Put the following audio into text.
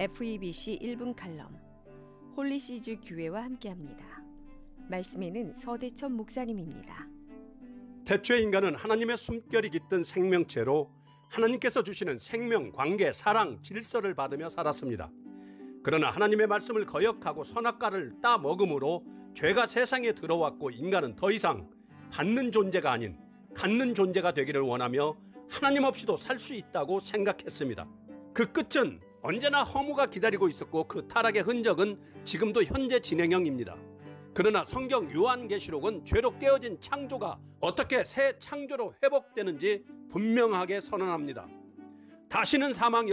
FEBC 1분 칼럼 홀리시즈 교회와 함께합니다. 말씀에는 서대천 목사님입니다. 태초에 인간은 하나님의 숨결이 깃든 생명체로 하나님께서 주시는 생명, 관계, 사랑, 질서를 받으며 살았습니다. 그러나 하나님의 말씀을 거역하고 선악과를 따먹음으로 죄가 세상에 들어왔고 인간은 더 이상 받는 존재가 아닌 갖는 존재가 되기를 원하며 하나님 없이도 살 수 있다고 생각했습니다. 그 끝은 언제나 허무가 기다리고 있었고 그 타락의 흔적은 지금도 현재 진행형입니다. 그러나 성경 요한계시록은 죄로 깨어진 창조가 어떻게 새 창조로 회복되는지 분명하게 선언합니다. 다시는 사망이